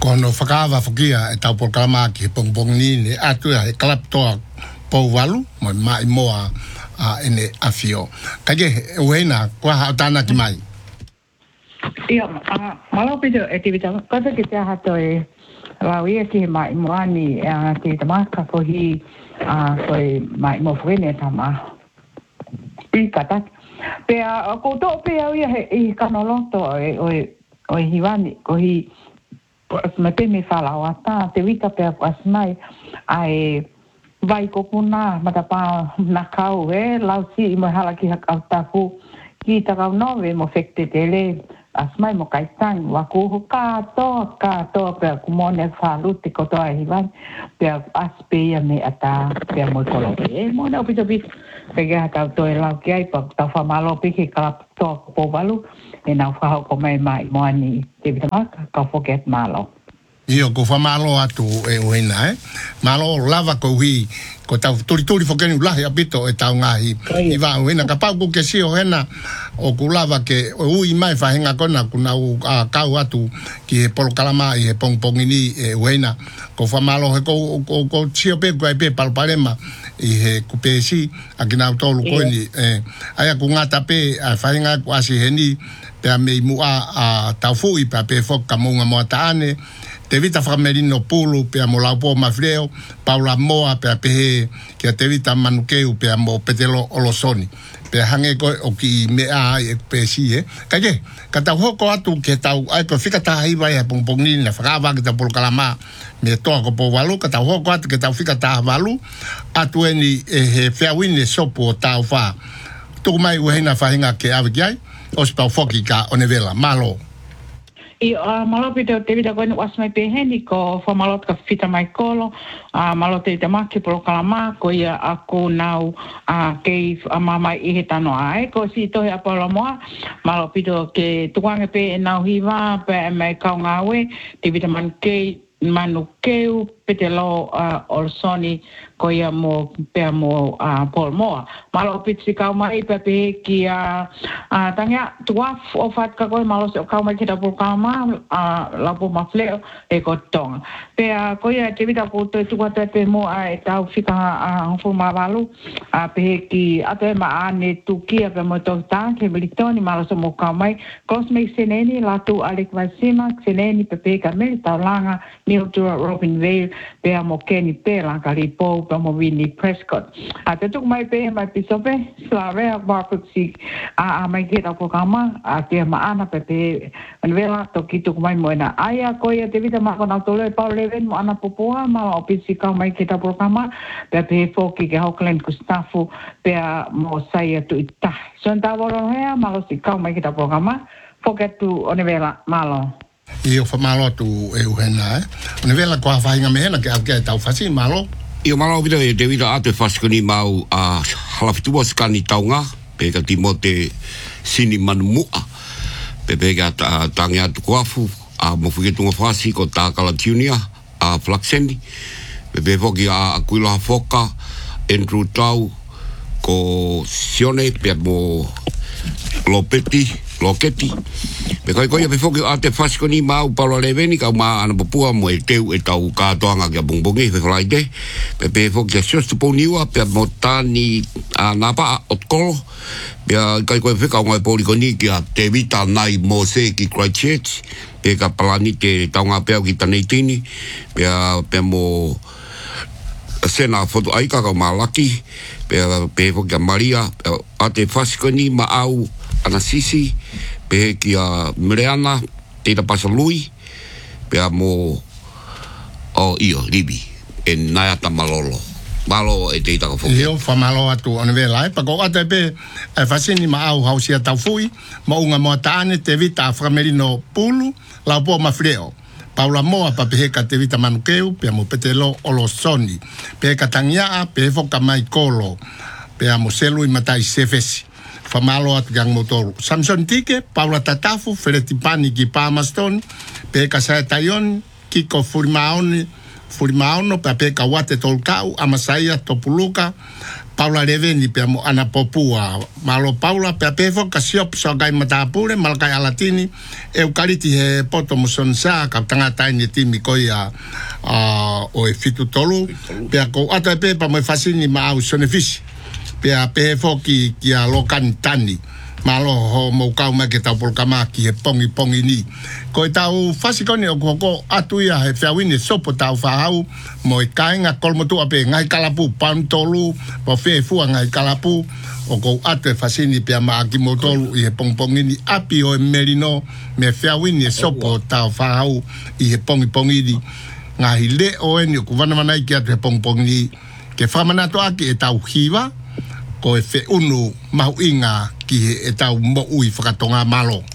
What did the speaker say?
kono whakaawa whakia e tau polkalama ki he pongpong ni ne atua he kalaptoa pouwalu mo mai moa ene afio. Kage uheina kua haotana ki mai. Ia, malo pido e tivita kata ki te hato e lauia ki he mai moani ki te maka kohi koi mai mo fuene tama. I kata. Pea koutou pea ia he kanoloto o hiwani kohi me pe me fala o ata te vita pe asmai ai vai ko puna matapa na kau lau si mo hala ki ha tafu ki ta kau no ve mo fekte tele asmai mo kaitan wa ko ka to pe ku mo ne falu te ko to ai van pe aspe ya me ata pe mo ko lo mo na pito bi pe ga ta to lau ki ai pa ta fa malo pe ki ka to po valu e na fa ko mai mo ani te vita ka forget malo. Io ko fa malo atu e uena malo lava ko hui ko tau tori fokeni ulahi apito e tau ngahi i va uena ka pau ke si o hena o ku lava ke o ui mai fa henga kona kuna u kau atu ki e polo kalama i e pongpongini e uena ko fa malo he ko si o pe ko pe palpalema i he kupesi akina tolu ko ni aya ku ngata pe fa henga ko asi heni pe me mu a tau fu i pe fok kamunga mo taane te vita framerino pulu pe mo la po mafreo paula moa pe pe que te vita manukeu pe mo petelo olosoni pe hange ko o ki me a e pe si kaje kata hoko atu ke tau ai pe fika ta ai vai pongpongni na frava que ta por kalama me to ko po valu kata hoko atu ke tau fika ta valu atu eni e feawine sopo tau fa tu mai uhena fahinga ke aviai os pa foki ka onevela malo. I malo pito te vida koe was mai peheni ko fa malo ka fita mai kolo malo te maki pro kalama ko ia aku nau ke mama I he tano ai ko si to he apolo moa malo pito ke tuange pe nau hiva pe mai kaungawe te vida man ke manu keu petelo olsoni ko ia mo pe mo pol moa malo pitsi kau mai pe ki tanga tuaf ofat ka ko malo se kau mai kita por kama la po mafleo e ko tong pe ko ia te vida ko to tu kwata pe mo ai tau fika fo mavalu pe ki ate ma ane tu ki pe mo to tan ke militoni malo se mo kau mai cosme seneni la tu alek vasima seneni pe ka me ta langa ni tu Robin Vale pe mo keni pe la kalipo pe mo Winnie Prescott ate tu mai pe mai pisope slave barfuxi mai kita ko kama te ma ana pe vela to ki tu mai mo na aya ko ia te vita ma ko na tole pa leven mo ana popoa ma opisi ka mai kita programa pe foki ke Auckland Gustavo pe mo sai tu ita sonta voro hea malo si ka mai kita programa forget tu onevela malo. Io fa malo tu e uhena ne vela kwa fa inga mena ke tau fasi malo io malo vida e te vida ate faskoni mau halafitua skani taunga pe ka timote sini manmu pe ka tanga tu kwafu mo fuke tunga fasi ko ta kala junior flaxendi pe foki akuila foka Andrew Tau ko sione pe mo Loketi pe kai pe foki ate faskoni mau palo leveni ka ma ana popua mo e teu e tau ka toanga ke bongbongi pe flaide pe foki just po niwa pe motani napa otkolo pe kai pe ka ngai polikoni ki te vita nai mo se ki Christchurch pe ka plani te taunga pe ki tanitini pe mo sena foto ai ka malaki pe foki Maria ate faskoni ma au ana sisi pe ki Mreana te ta pasa lui pe mo io libi en nayata malolo malo e te ta ko io fa malo atu on vela pa ko ate pe fasini ma au hausia tau fui ma unga mo taane te vita framerino pulu la po ma freo Paula moa pa pe ka te vita manukeu pe mo petelo olosoni pe ka tangia pe foka mai kolo pe mo selu I matai sefesi famalo at gang motor Samson Tike Paula Tatafu Feretipani ki Pamaston pe ka sa tayon kiko furimaono pe ka wate tolkau amasaya topuluka Paula Leveni pe mo ana popua malo Paula pe pefo ka siop so gai matapure malkai alatini eukaliti he poto mo sonsa ka tanga taini timi ko ya o e fitu tolu pe ko ata pe pa mo fasini ma au sonefisi pe pefo ki a lokan tani malo ho mo ka ma ke ta por kama ki he pongi ni ko tau fasikoni o ko atuia he fiawini sopo tau fahau mo kainga kolmotu ape ngai kalapu pantolu po fe fu ngai kalapu o ko ate fasini pe ma ki motolu i he pongi ni api o merino me fiawini sopo tau fahau i he pongi ni ngai le o eni ku vana mana ki ate pongi ni ke famana to aki e tau hiva ko e fe unu mau inga ki e tau mo ui whakatonga malo.